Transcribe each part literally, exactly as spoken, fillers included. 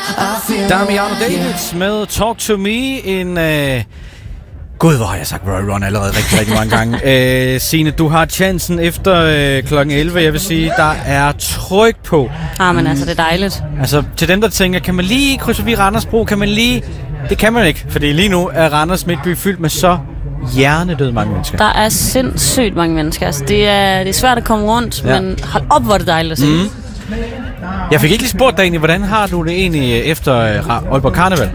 Damiano Davids med Talk to Me. En øh... Gud, hvor har jeg sagt Royal Run allerede rigtig, rigtig mange gange. øh, Signe, du har chancen efter øh, klokken elleve. Jeg vil sige, der er tryk på. Ah, men altså, det er dejligt. Altså, til dem, der tænker, kan man lige krydse forbi Randersbro? Kan man lige... Det kan man ikke, fordi lige nu er Randers Midtby fyldt med så hjernedøde mange mennesker. Der er sindssygt mange mennesker. Altså, det, er, det er svært at komme rundt, ja. Men hold op, hvor er det dejligt at se. Mm. Jeg fik ikke lige spurgt dig egentlig, hvordan har du det egentlig efter Aalborg Karneval?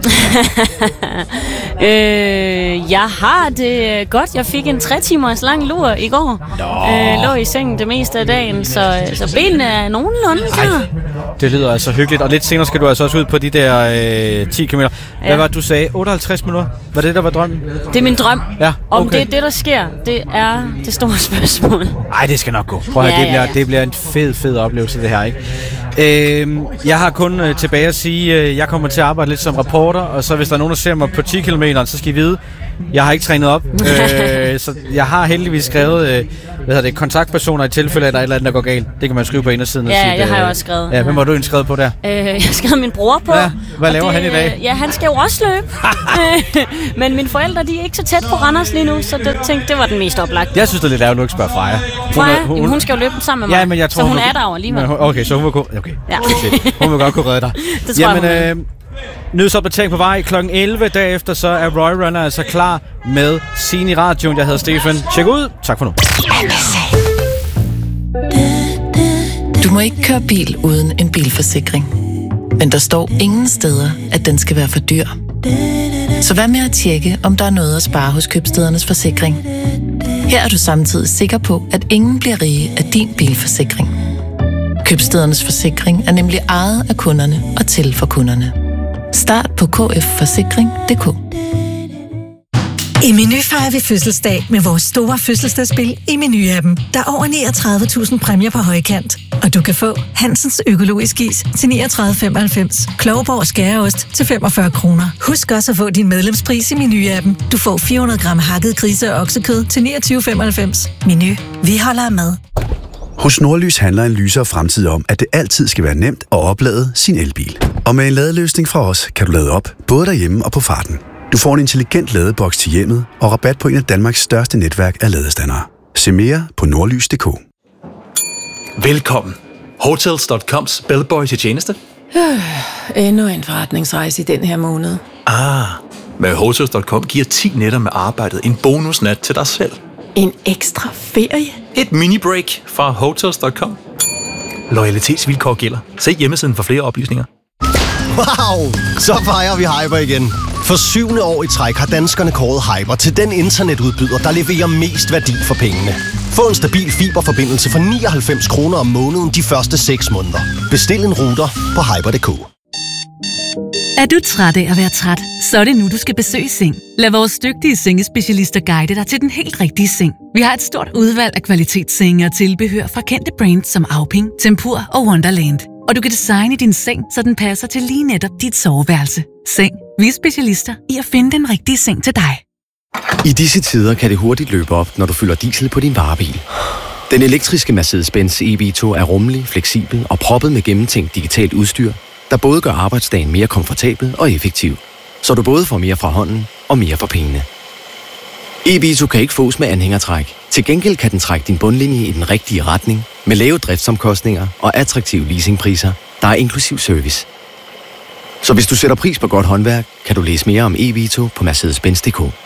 øh, jeg har det godt. Jeg fik en tre timers lang lur i går. Øh, lå i sengen det meste af dagen, så, så benene er nogenlunde klar. Det lyder altså hyggeligt, og lidt senere skal du altså også ud på de der øh, ti kilometer. Hvad ja. var det, du sagde? otteoghalvtreds minutter? Var det, der var drømmen? Det er min drøm. Ja, okay. Om det er det, der sker, det er det store spørgsmål. Nej, det skal nok gå. Prøv at ja, det, bliver, ja, ja. det bliver en fed, fed oplevelse, det her, ikke? Øh, jeg har kun øh, tilbage at sige, at øh, jeg kommer til at arbejde lidt som reporter, og så hvis der er nogen, der ser mig på ti kilometer, så skal I vide, jeg har ikke trænet op. øh, så jeg har heldigvis skrevet øh, hvad hedder det, kontaktpersoner i tilfælde, at der er et eller andet, der går galt. Det kan man skrive på indersiden. Ja, og sige, jeg har øh, jo også skrevet. Ja, hvem var du indskrevet på der? Øh, jeg har skrevet min bror på. Ja, hvad laver det, han i dag? Ja, han skal jo også løbe. Men mine forældre, de er ikke så tæt på Randers lige nu, så det tænkte, det var den mest oplagt. Jeg synes, det er lidt ærgerligt, du ikke spørger Freja. Freja? Hun, hun, hun skal jo løbe sammen med mig, ja, men jeg tror, så hun, hun er der over alligevel. Okay, så hun vil, okay. Ja. hun vil godt kunne redde dig. Det tror Jamen, jeg, øh, nyhedsopdatering på vej klokken elleve. Derefter så er Royal Runner altså klar med Signe i radioen. Jeg hedder Stefan. Tjek ud. Tak for nu. Du må ikke køre bil uden en bilforsikring. Men der står ingen steder, at den skal være for dyr. Så hvad med at tjekke, om der er noget at spare hos Købstædernes Forsikring? Her er du samtidig sikker på, at ingen bliver rige af din bilforsikring. Købstædernes Forsikring er nemlig ejet af kunderne og til for kunderne. Start på k f forsikring punktum d k. I Meny fejrer vi fødselsdag med vores store fødselsdagsspil i Meny-appen. Der er over niogtredive tusind præmier på højkant. Og du kan få Hansens økologisk is til niogtredive femoghalvfems, Klovborg skæreost til femogfyrre kroner. Husk også at få din medlemspris i Meny-appen. Du får fire hundrede gram hakket grise- og oksekød til niogtyve femoghalvfems. Meny. Vi holder af mad. Hos Nordlys handler en lysere fremtid om, at det altid skal være nemt at oplade sin elbil. Og med en ladeløsning fra os, kan du lade op, både derhjemme og på farten. Du får en intelligent ladeboks til hjemmet og rabat på en af Danmarks største netværk af ladestandere. Se mere på nordlys punktum d k. Velkommen. Hotels punktum coms bellboy til tjeneste. Øh, endnu en forretningsrejse i den her måned. Ah, med Hotels punktum com giver ti nætter med arbejdet en bonusnat til dig selv. En ekstra ferie? Et mini-break fra Hotels punktum com. Loyalitetsvilkår gælder. Se hjemmesiden for flere oplysninger. Wow! Så fejrer vi Hyper igen. For syvende år i træk har danskerne kåret Hyper til den internetudbyder, der leverer mest værdi for pengene. Få en stabil fiberforbindelse for nioghalvfems kroner om måneden de første seks måneder. Bestil en router på hyper punktum d k. Er du træt af at være træt, så er det nu, du skal besøge Seng. Lad vores dygtige sengespecialister guide dig til den helt rigtige seng. Vi har et stort udvalg af kvalitetssenge og tilbehør fra kendte brands som Auping, Tempur og Wonderland. Og du kan designe din seng, så den passer til lige netop dit soveværelse. Seng. Vi er specialister i at finde den rigtige seng til dig. I disse tider kan det hurtigt løbe op, når du fylder diesel på din varebil. Den elektriske Mercedes-Benz E V to er rummelig, fleksibel og proppet med gennemtænkt digitalt udstyr, der både gør arbejdsdagen mere komfortabel og effektiv, så du både får mere fra hånden og mere for pengene. E V to kan ikke fås med anhængertræk. Til gengæld kan den trække din bundlinje i den rigtige retning, med lave driftsomkostninger og attraktive leasingpriser, der er inklusiv service. Så hvis du sætter pris på godt håndværk, kan du læse mere om E V to på mercedes benz punktum d k.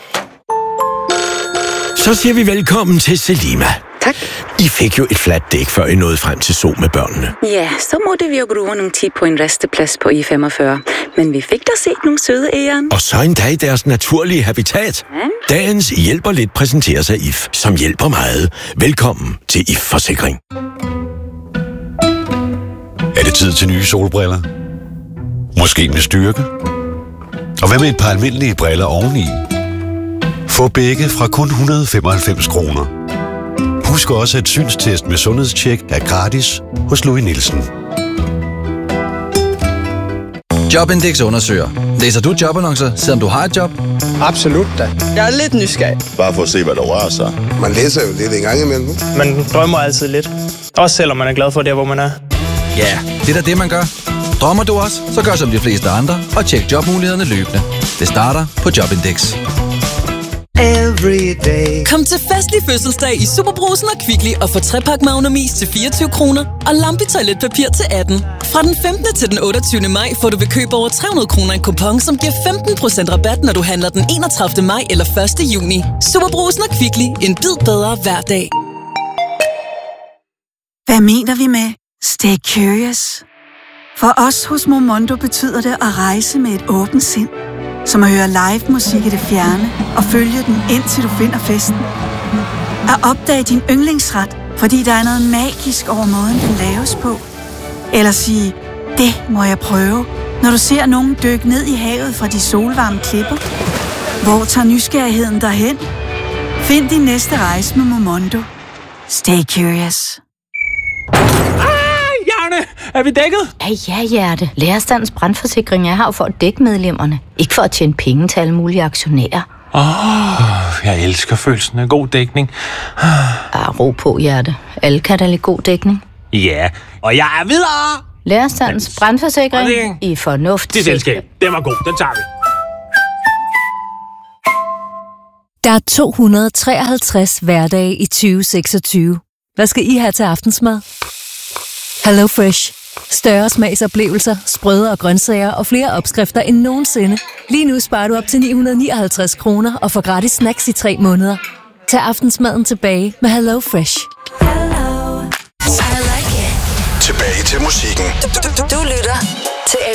Så siger vi velkommen til Selima. Tak. I fik jo et fladt dæk, før I nåede frem til Zoo med børnene. Ja, så måtte vi jo bruge nogle tid på en resteplads på I femogfyrre. Men vi fik da set nogle søde æren. Og så endda i deres naturlige habitat. Ja. Dagens Hjælper Lidt præsenteres af I F, som hjælper meget. Velkommen til I F Forsikring. Er det tid til nye solbriller? Måske med styrke? Og hvad med et par almindelige briller oveni? Få begge fra kun et hundrede og femoghalvfems kroner. Husk også, at synstest med sundhedstjek er gratis hos Louis Nielsen. Jobindex undersøger. Læser du jobannoncer, selvom du har et job? Absolut da. Jeg er lidt nysgerrig. Bare for at se, hvad der rører sig. Man læser jo lidt en gang imellem. Man drømmer altid lidt. Også selvom man er glad for det, hvor man er. Ja, det er da det, man gør. Drømmer du også? Så gør som de fleste andre og tjek jobmulighederne løbende. Det starter på Jobindex. Kom til festlig fødselsdag i Superbrugsen og Kvickly og få tre-pak Magnumis til fireogtyve kroner og Lambi toiletpapir til atten. Fra den femtende til den otteogtyvende maj får du ved køb over tre hundrede kroner en kupon, som giver femten procent rabat, når du handler den enogtredivte maj eller første juni. Superbrugsen og Kvickly. En bid bedre hver dag. Hvad mener vi med Stay Curious? For os hos Momondo betyder det at rejse med et åbent sind. Som at høre live musik i det fjerne og følge den indtil du finder festen. At opdage din yndlingsret, fordi der er noget magisk over måden, den laves på. Eller sige, det må jeg prøve, når du ser nogen dykke ned i havet fra de solvarme klipper. Hvor tager nysgerrigheden derhen? Find din næste rejse med Momondo. Stay curious. Janne, er vi dækket? Ja, ja, Hjerte. Lærerstandens brandforsikring er her for at dække medlemmerne. Ikke for at tjene penge til alle mulige aktionærer. Åh, oh, jeg elsker følelsen af god dækning. Ah, ro på, Hjerte. Alle kan da lide god dækning. Ja, og jeg er videre! Lærerstandens brandforsikring i fornuft. Det selskab, den var god, den tager vi. Der er to hundrede treoghalvtreds hverdage i tyve seksogtyve. Hvad skal I have til aftensmad? Hello Fresh. Større smagsoplevelser, sprødere grøntsager og flere opskrifter end nogensinde. Lige nu sparer du op til ni hundrede og nioghalvtreds kroner og får gratis snacks i tre måneder. Tag aftensmaden tilbage med Hello Fresh. Tilbage til musikken. Du, du, du lytter til